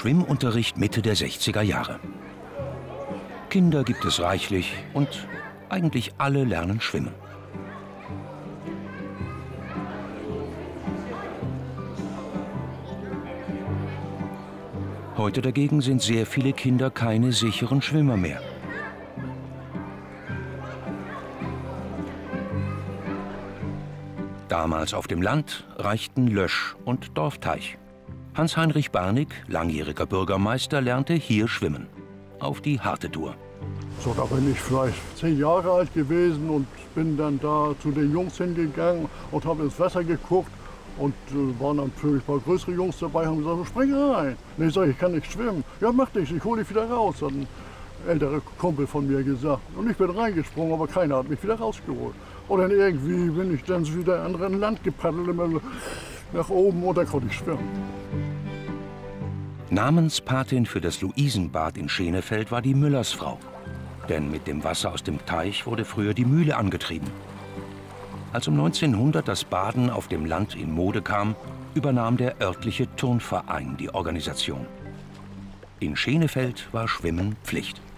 Schwimmunterricht Mitte der 60er Jahre. Kinder gibt es reichlich und eigentlich alle lernen schwimmen. Heute dagegen sind sehr viele Kinder keine sicheren Schwimmer mehr. Damals auf dem Land reichten Lösch und Dorfteich. Hans-Heinrich Barnig, langjähriger Bürgermeister, lernte hier schwimmen. Auf die harte Tour. So, da bin ich vielleicht 10 Jahre alt gewesen und bin dann da zu den Jungs hingegangen und habe ins Wasser geguckt. Und waren dann natürlich ein paar größere Jungs dabei, haben gesagt, spring rein. Nee, sag ich, kann nicht schwimmen. Ja, mach nichts, ich hole dich wieder raus, hat ein älterer Kumpel von mir gesagt. Und ich bin reingesprungen, aber keiner hat mich wieder rausgeholt. Und dann irgendwie bin ich dann wieder in ein Land gepaddelt, immer nach oben und dann konnte ich schwimmen. Namenspatin für das Luisenbad in Schenefeld war die Müllersfrau. Denn mit dem Wasser aus dem Teich wurde früher die Mühle angetrieben. Als um 1900 das Baden auf dem Land in Mode kam, übernahm der örtliche Turnverein die Organisation. In Schenefeld war Schwimmen Pflicht.